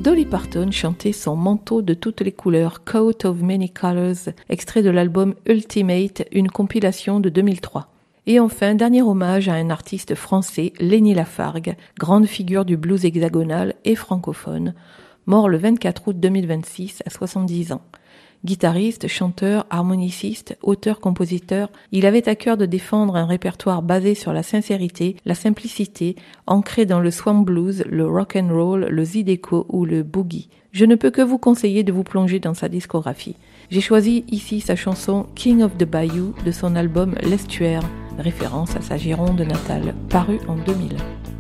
Dolly Parton chantait son manteau de toutes les couleurs, Coat of Many Colors, extrait de l'album Ultimate, une compilation de 2003. Et enfin, dernier hommage à un artiste français, Lenny Lafargue, grande figure du blues hexagonal et francophone, mort le 24 août 2026 à 70 ans. Guitariste, chanteur, harmoniciste, auteur-compositeur, il avait à cœur de défendre un répertoire basé sur la sincérité, la simplicité, ancré dans le swamp blues, le rock and roll, le zydeco ou le boogie. Je ne peux que vous conseiller de vous plonger dans sa discographie. J'ai choisi ici sa chanson King of the Bayou de son album L'Estuaire, référence à sa Gironde natale, paru en 2000.